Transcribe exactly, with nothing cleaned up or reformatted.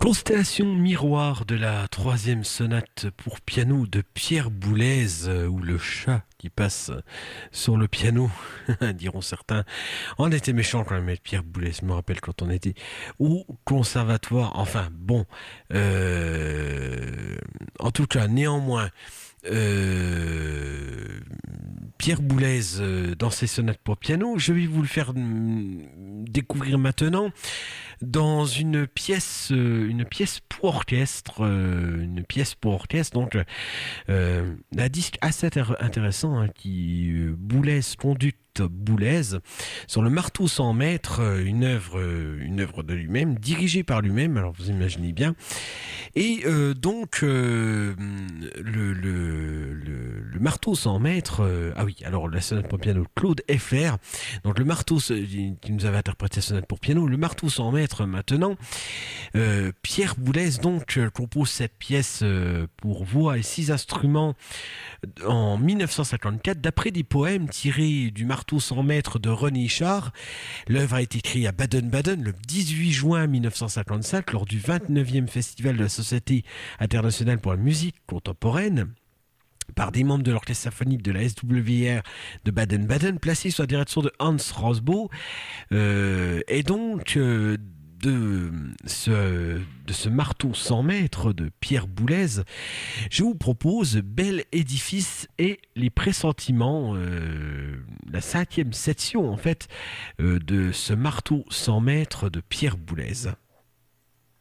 Constellation miroir de la troisième sonate pour piano de Pierre Boulez, euh, ou le chat qui passe sur le piano, diront certains. On était méchants quand même avec Pierre Boulez, je me rappelle quand on était au conservatoire. Enfin bon, euh, en tout cas, néanmoins, euh, Pierre Boulez euh, dans ses sonates pour piano, je vais vous le faire mm, découvrir maintenant dans une pièce, euh, une pièce pour orchestre, euh, une pièce pour orchestre. Donc, euh, un disque assez intér- intéressant hein, qui euh, Boulez conduite Boulez sur le marteau cent mètres, euh, une œuvre, euh, une œuvre de lui-même, dirigée par lui-même. Alors vous imaginez bien. Et euh, donc euh, le, le, le, le marteau cent mètres. Euh, ah oui, alors la sonate pour piano Claude Eiffler. Donc le marteau qui nous avait interprété la sonate pour piano, le marteau cent mètres maintenant. Euh, Pierre Boulez donc euh, compose cette pièce euh, pour voix et six instruments en mille neuf cent cinquante-quatre d'après des poèmes tirés du marteau cent mètres de René Char. L'œuvre a été créée à Baden-Baden le dix-huit juin mille neuf cent cinquante-cinq lors du vingt-neuvième Festival de la Société internationale pour la musique contemporaine par des membres de l'orchestre symphonique de la S W R de Baden-Baden, placé sous la direction de Hans Rosbaud. Euh, et donc, euh, de ce, de ce marteau cent mètres de Pierre Boulez, je vous propose Bel Édifice et les pressentiments, euh, la cinquième section en fait, euh, de ce marteau cent mètres de Pierre Boulez.